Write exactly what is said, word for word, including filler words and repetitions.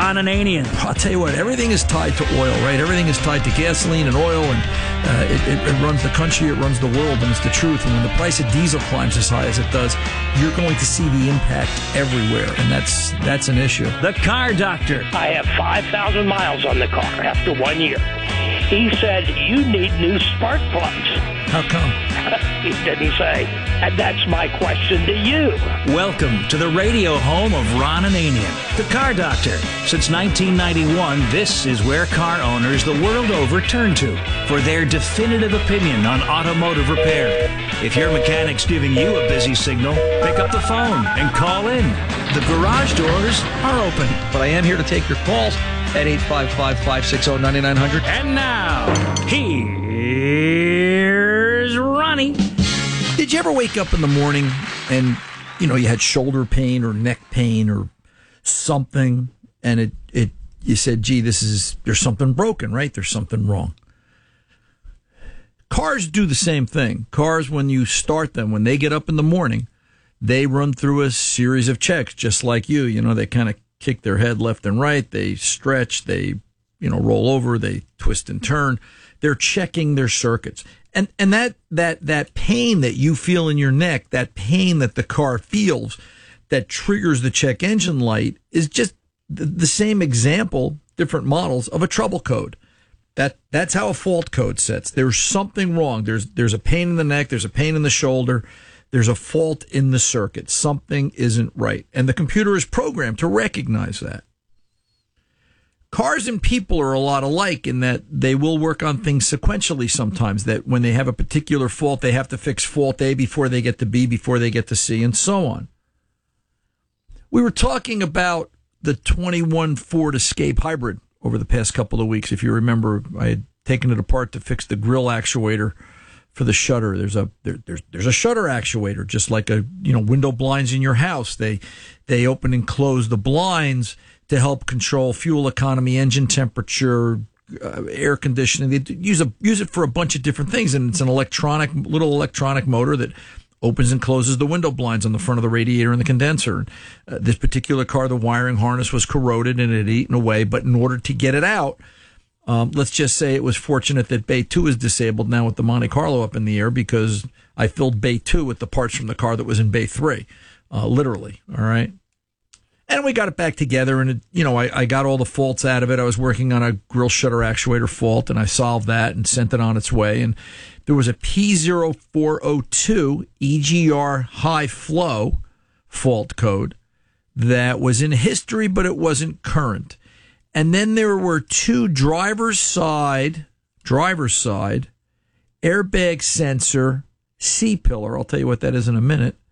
Ron Ananian. I'll tell you what, everything is tied to oil, right? Everything is tied to gasoline and oil, and uh, it, it, it runs the country, it runs the world, and it's the truth. And when the price of diesel climbs as high as it does, you're going to see the impact everywhere, and that's that's an issue. The Car Doctor. I have five thousand miles on the car after one year. He said, you need new spark plugs. How come? He didn't say. And that's my question to you. Welcome to the radio home of Ron Ananian, the Car Doctor. Since nineteen ninety-one, this is where car owners the world over turn to for their definitive opinion on automotive repair. If your mechanic's giving you a busy signal, pick up the phone and call in. The garage doors are open. But I am here to take your calls at eight five five, five six zero, nine nine zero zero. And now, here's Ronnie. Did you ever wake up in the morning and, you know, you had shoulder pain or neck pain or something, and it, it you said, gee, this is, there's something broken, right? There's something wrong. Cars do the same thing. Cars, when you start them, when they get up in the morning, they run through a series of checks, just like you. You know, they kind of kick their head left and right. They stretch. They, you know, roll over. They twist and turn. They're checking their circuits. And and that, that, that pain that you feel in your neck, that pain that the car feels that triggers the check engine light is just the, the same example, different models of a trouble code. That that's how a fault code sets. There's something wrong. There's there's a pain in the neck. There's a pain in the shoulder. There's a fault in the circuit. Something isn't right. And the computer is programmed to recognize that. Cars and people are a lot alike in that they will work on things sequentially sometimes, that when they have a particular fault, they have to fix fault A before they get to B, before they get to C, and so on. We were talking about the twenty-one Ford Escape Hybrid over the past couple of weeks. If you remember, I had taken it apart to fix the grill actuator for the shutter. There's a there, there's there's a shutter actuator, just like a you know window blinds in your house. They they open and close the blinds to help control fuel economy, engine temperature, uh, air conditioning. They use a use it for a bunch of different things, and it's an electronic little electronic motor that opens and closes the window blinds on the front of the radiator and the condenser. Uh, this particular car, the wiring harness was corroded and it had eaten away, but in order to get it out, um, let's just say it was fortunate that Bay two is disabled now with the Monte Carlo up in the air, because I filled Bay two with the parts from the car that was in Bay three, uh, literally, all right? And we got it back together, and, it, you know, I, I got all the faults out of it. I was working on a grill shutter actuator fault, and I solved that and sent it on its way. And there was a P zero four zero two E G R high flow fault code that was in history, but it wasn't current. And then there were two driver's side, driver's side, airbag sensor, C-pillar. I'll tell you what that is in a minute.